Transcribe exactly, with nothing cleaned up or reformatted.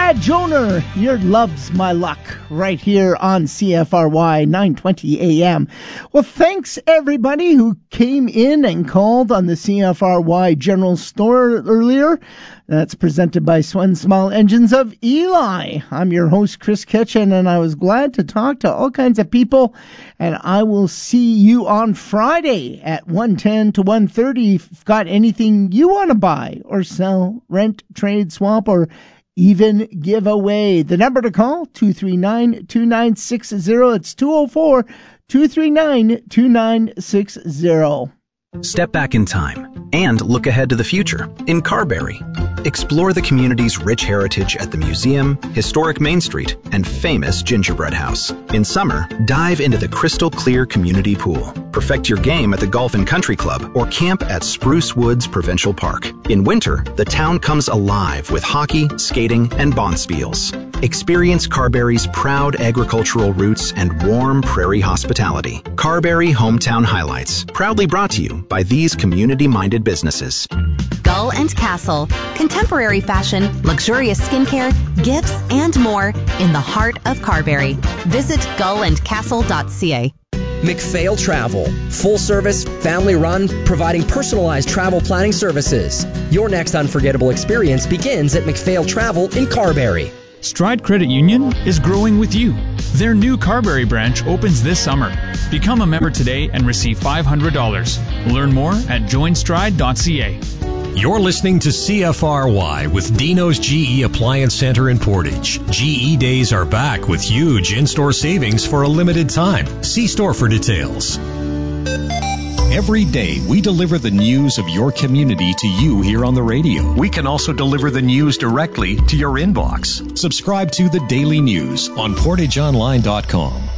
Brad Joner, your Love's My Luck, right here on C F R Y nine twenty A M. Well, thanks everybody who came in and called on the C F R Y General Store earlier. That's presented by Swen Small Engines of Eli. I'm your host, Chris Kitchen, and I was glad to talk to all kinds of people. And I will see you on Friday at one ten to one thirty. If you've got anything you want to buy or sell, rent, trade, swap, or even give away. The number to call, two three nine, two nine six zero. It's two oh four, two three nine, two nine six zero. Step back in time and look ahead to the future in Carberry. Explore the community's rich heritage at the museum, historic Main Street, and famous Gingerbread House. In summer, dive into the crystal clear community pool. Perfect your game at the Golf and Country Club or camp at Spruce Woods Provincial Park. In winter, the town comes alive with hockey, skating, and bonspiels. Experience Carberry's proud agricultural roots and warm prairie hospitality. Carberry Hometown Highlights, proudly brought to you by these community-minded businesses. Gull and Castle. Contemporary fashion, luxurious skincare, gifts, and more in the heart of Carberry. Visit gull and castle dot c a. McPhail Travel. Full service, family run, providing personalized travel planning services. Your next unforgettable experience begins at McPhail Travel in Carberry. Stride Credit Union is growing with you. Their new Carberry branch opens this summer. Become a member today and receive five hundred dollars. Learn more at join stride dot c a. You're listening to C F R Y with Dino's G E Appliance Center in Portage. G E Days are back with huge in-store savings for a limited time. See store for details. Every day, we deliver the news of your community to you here on the radio. We can also deliver the news directly to your inbox. Subscribe to the Daily News on portage online dot com.